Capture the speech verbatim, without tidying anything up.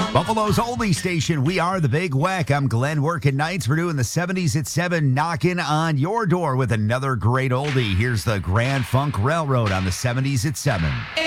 Buffalo's oldie station, we are the Big Wack. I'm Glenn, working nights. We're doing the seventies at seven, knocking on your door with another great oldie. Here's the Grand Funk Railroad on the seventies at seven.